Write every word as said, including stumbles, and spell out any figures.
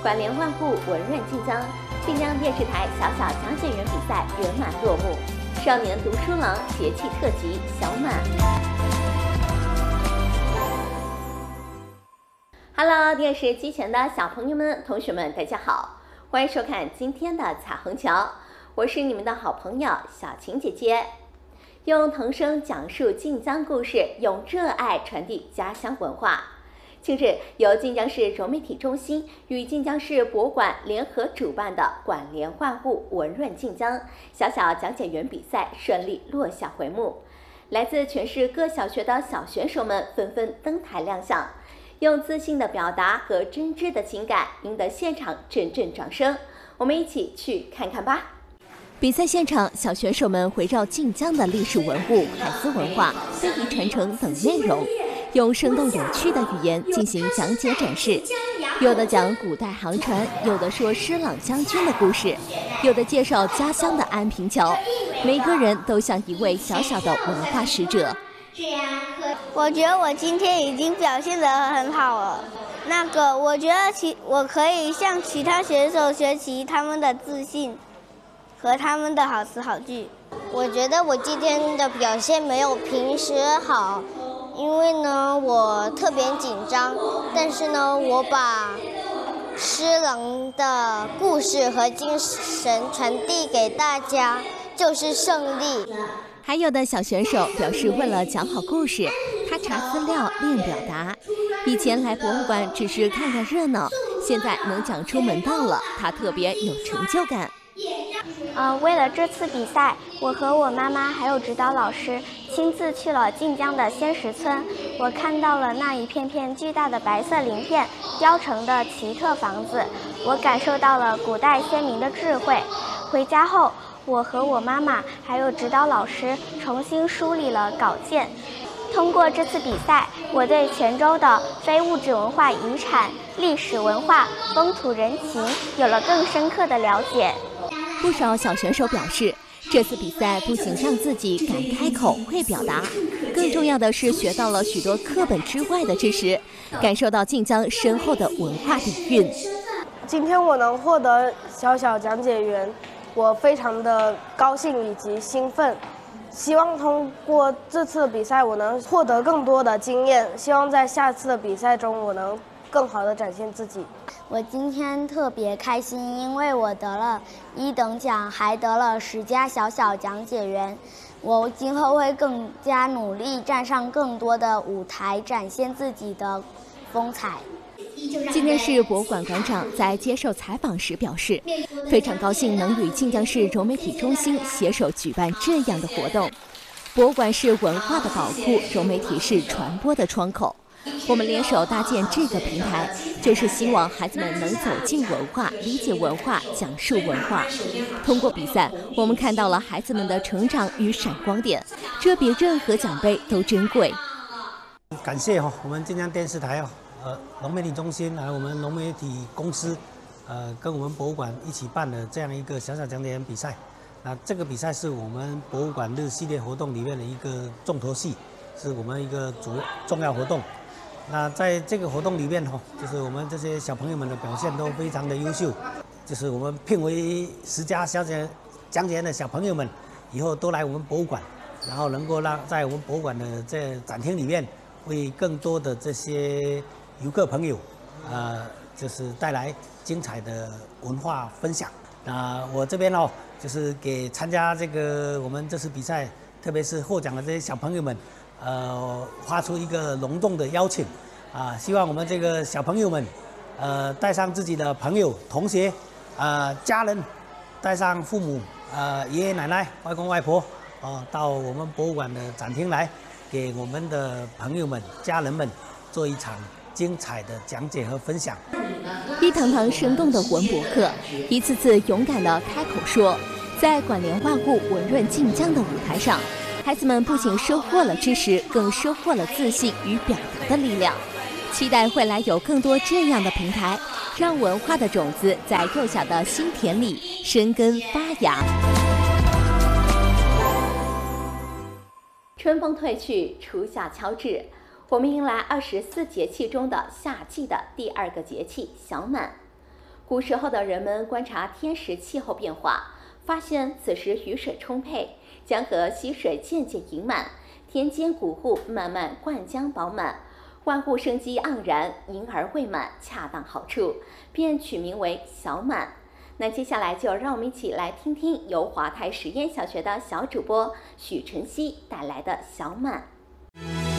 管联万户，文润晋江，晋江电视台小小讲解员比赛圆满落幕。少年读书郎节气特辑小满。Hello， 电视机前的小朋友们、同学们，大家好，欢迎收看今天的彩虹桥，我是你们的好朋友小晴姐姐。用童声讲述晋江故事，用热爱传递家乡文化。近日，由晋江市融媒体中心与晋江市博物馆联合主办的“管联万户，文润晋江”小小讲解员比赛顺利落下回幕。来自全市各小学的小选手们纷纷登台亮相，用自信的表达和真挚的情感赢得现场阵阵掌声。我们一起去看看吧。比赛现场，小选手们围绕晋江的历史文物、海丝文化、非遗传承等内容，用生动有趣的语言进行讲解展示。有的讲古代航船，有的说施琅将军的故事，有的介绍家乡的安平桥。每个人都像一位小小的文化使者。 我觉得我今天已经表现得很好了。那个，我觉得其我可以向其他选手学习他们的自信和他们的好词好句。 我觉得我今天的表现没有平时好，因为呢我特别紧张，但是呢我把施琅的故事和精神传递给大家，就是胜利。 还有的小选手表示，为了讲好故事，他查资料练表达。以前来博物馆只是看看热闹，现在能讲出门道了，他特别有成就感。 呃，为了这次比赛，我和我妈妈还有指导老师亲自去了晋江的仙石村。我看到了那一片片巨大的白色鳞片雕成的奇特房子，我感受到了古代先民的智慧。回家后，我和我妈妈还有指导老师重新梳理了稿件。通过这次比赛，我对泉州的非物质文化遗产、历史文化、风土人情有了更深刻的了解。 不少小选手表示，这次比赛不仅让自己敢开口、会表达，更重要的是学到了许多课本之外的知识，感受到晋江深厚的文化底蕴。 今天我能获得小小讲解员，我非常的高兴以及兴奋。希望通过这次的比赛，我能获得更多的经验。希望在下次的比赛中，我能更好的展现自己。 我今天特别开心，因为我得了一等奖，还得了十佳小小讲解员。我今后会更加努力，站上更多的舞台，展现自己的风采。 晋江市博物馆馆长在接受采访时表示，非常高兴能与晋江市融媒体中心携手举办这样的活动。博物馆是文化的宝库，融媒体是传播的窗口。我们联手搭建这个平台，就是希望孩子们能走进文化，理解文化，讲述文化。通过比赛，我们看到了孩子们的成长与闪光点，这比任何奖杯都珍贵。 感谢哈我们晋江电视台哦，呃，融媒体中心还有我们融媒体公司，呃，跟我们博物馆一起办的这样一个小小讲解员比赛。那这个比赛是我们博物馆日系列活动里面的一个重头戏，是我们一个主重要活动。那在这个活动里面哈，就是我们这些小朋友们的表现都非常的优秀，就是我们聘为十佳小讲讲解员的小朋友们，以后都来我们博物馆，然后能够让在我们博物馆的这展厅里面，为更多的这些游客朋友，呃，就是带来精彩的文化分享。那我这边哦，就是给参加这个我们这次比赛，特别是获奖的这些小朋友们。呃，发出一个隆重的邀请，啊，希望我们这个小朋友们，呃，带上自己的朋友、同学，呃，家人，带上父母，呃，爷爷奶奶、外公外婆，哦、呃，到我们博物馆的展厅来，给我们的朋友们、家人们做一场精彩的讲解和分享。 一堂堂生动的文博课，一次次勇敢地开口说，在管联万户，文润晋江的舞台上。孩子们不仅收获了知识，更收获了自信与表达的力量。期待未来有更多这样的平台，让文化的种子在幼小的心田里生根发芽。春风褪去，初夏敲至，我们迎来二十四节气中的夏季的第二个节气小满。 古时候的人们观察天时气候变化，发现此时雨水充沛，江河溪水渐渐盈满，田间谷户慢慢灌浆饱满，万户生机盎然，盈而未满，恰当好处，便取名为小满。那接下来就让我们一起来听听由华泰实验小学的小主播许晨曦带来的小满。